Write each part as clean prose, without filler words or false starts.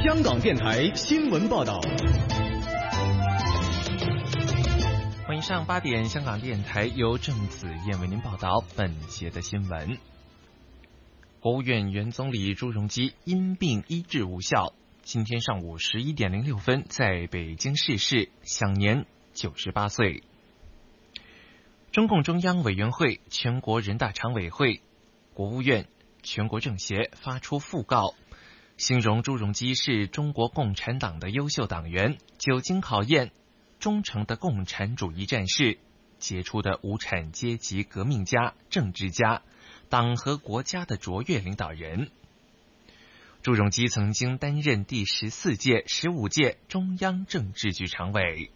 香港电台新闻报道。 晚上8点，香港电台由郑子燕为您报道本节的新闻。国务院原总理朱镕基因病医治无效，今天上午11点06分在北京逝世，享年98岁。中共中央委员会、全国人大常委会、国务院、全国政协发出讣告，形容朱镕基是中国共产党的优秀党员，久经考验，忠诚的共产主义战士，杰出的无产阶级革命家、政治家，党和国家的卓越领导人。朱镕基曾经担任第14届、15届中央政治局常委。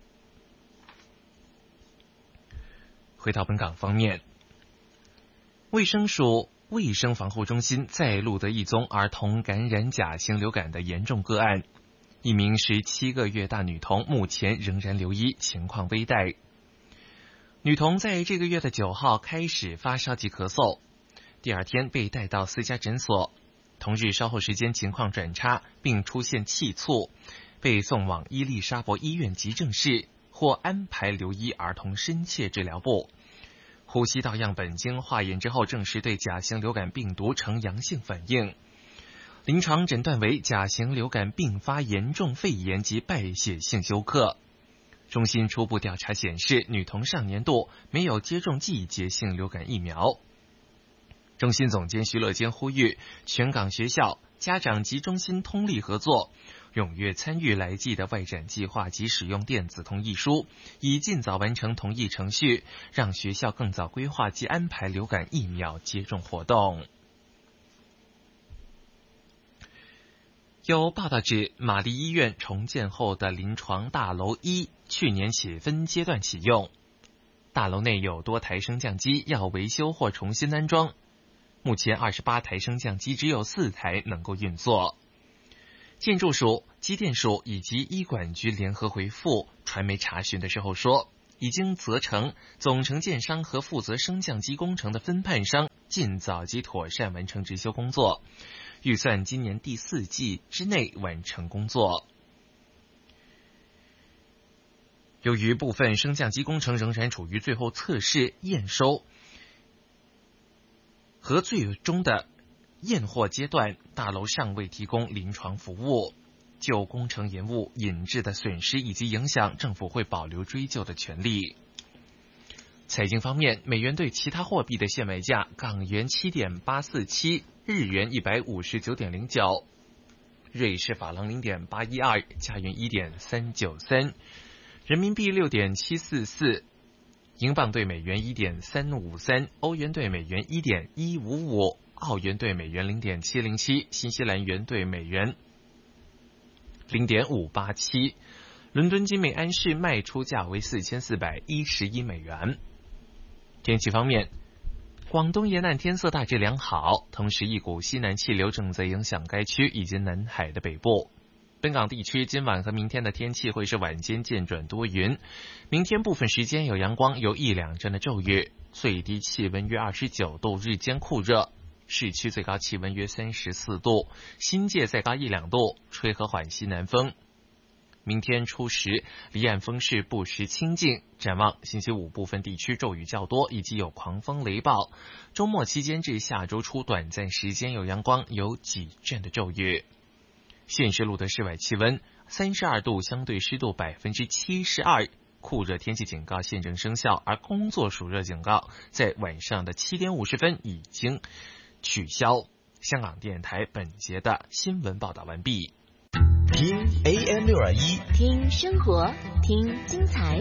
回到本港方面，卫生署卫生防护中心再录得一宗儿童感染甲型流感的严重个案，一名17个月大女童目前仍然留医，情况危殆。女童在这个月的9号开始发烧及咳嗽，第二天被带到私家诊所，同日稍后时间情况转差，并出现气促，被送往伊丽莎白医院急症室，或安排留医儿童深切治疗部。呼吸道样本经化验之后证实对甲型流感病毒呈阳性反应，临床诊断为甲型流感并发严重肺炎及败血性休克。中心初步调查显示，女童上年度没有接种季节性流感疫苗。中心总监徐乐坚呼吁全港学校、家长及中心通力合作，踊跃参与来季的外展计划及使用电子同意书，以尽早完成同意程序，让学校更早规划及安排流感疫苗接种活动。有报道指，玛丽医院重建后的临床大楼1去年起分阶段启用，大楼内有多台升降机要维修或重新安装，目前28台升降机只有4台能够运作。建筑署、机电署以及医管局联合回复传媒查询的时候说，已经责成总承建商和负责升降机工程的分判商尽早及妥善完成执修工作，预算今年第4季之内完成工作。由于部分升降机工程仍然处于最后测试、验收和最终的验货阶段，大楼尚未提供临床服务。就工程延误引致的损失以及影响，政府会保留追究的权利。财经方面，美元对其他货币的现买价：港元7.847，日元159.09，瑞士法郎0.812，加元1.393，人民币6.744，英镑对美元1.353，欧元对美元1.155，澳元对美元0.707，新西兰元对美元0.587，伦敦金每安士卖出价为4411美元。天气方面，广东沿岸天色大致良好，同时一股西南气流正在影响该区以及南海的北部。本港地区今晚和明天的天气会是晚间渐转多云，明天部分时间有阳光，有1-2阵的骤雨，最低气温约29度，日间酷热。市区最高气温约34度，新界再高1-2度，吹和缓西南风。明天初时离岸风势不时清劲，展望星期五部分地区骤雨较多，以及有狂风雷暴。周末期间至下周初短暂时间有阳光，有几阵的骤雨。现时录得室外气温32度，相对湿度72%，酷热天气警告现正生效，而工作暑热警告在晚上的7点50分已经取消。香港电台本节的新闻报道完毕。 听 AM621， 听生活，听精彩。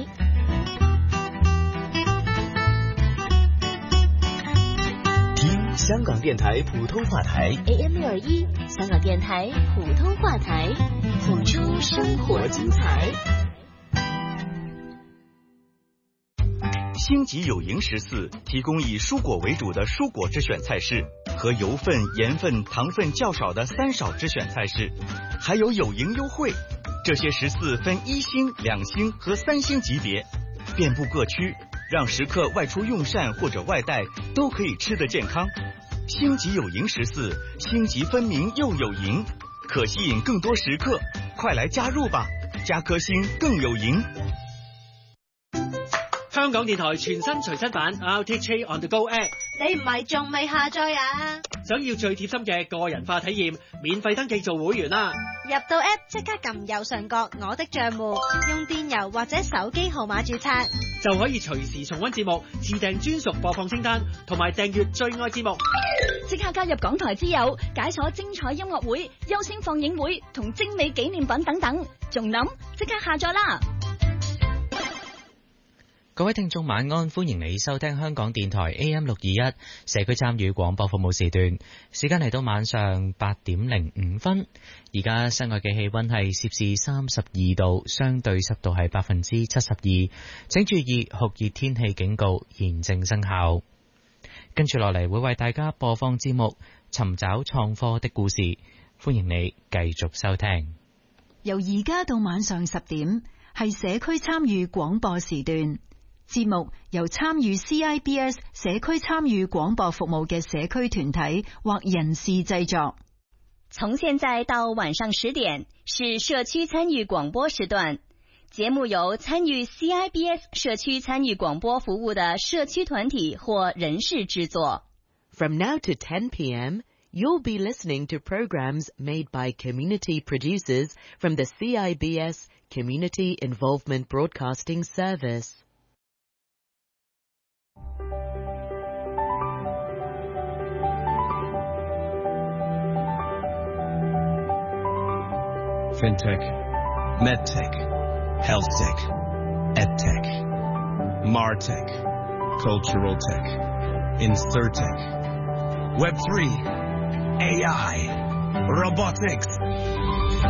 听香港电台普通话台 AM621，香港电台普通话台，谱出生活精彩。 星级有营14提供以蔬果为主的蔬果之选菜式，和油分、盐分、糖分较少的3少之选菜式，还有有营优惠。这些14分1星、2星和3星级别，遍布各区，让食客外出用膳或者外带都可以吃得健康。星级有营14，星级分明又有营， 可吸引更多食客，快来加入吧！加颗星更有赢。 香港電台全新隨身版 RTHK On The Go App， 你唔係仲未下載啊？ 想要最貼心嘅個人化體驗，免費登記做會員啦！ 入到 App 即刻撳右上角我的帳戶，用電郵或者手機號碼註冊， 就可以隨時重溫節目，自訂專屬播放清單，同埋訂閱最愛節目。 即刻加入港台之友，解鎖精彩音樂會、優先放映會同精美紀念品等等，仲諗即刻下載啦！ 各位聽眾晚安，歡迎你收聽香港電台 AM621 社區參與廣播服務時段，時間嚟到晚上8點05分，而家室外嘅氣溫係攝氏32度，相對濕度係72%，請注意酷熱天氣警告現正生效。跟住落嚟會為大家播放節目《尋找創科的故事》，歡迎你繼續收聽。 由而家到晚上10點係社區參與廣播時段。節目由參與 CIBS 社區參與廣播服務嘅社區團體或人士製作。 從現在到晚上10點是社區參與廣播時段，節目由參與 CIBS 社區參與廣播服務的社區團體或人士製作。 From now to 10 p.m., you'll be listening to programs made by community producers from the CIBS Community Involvement Broadcasting Service. FinTech, MedTech, HealthTech, EdTech, MarTech, Cultural Tech, InsurTech, Web3, AI, Robotics,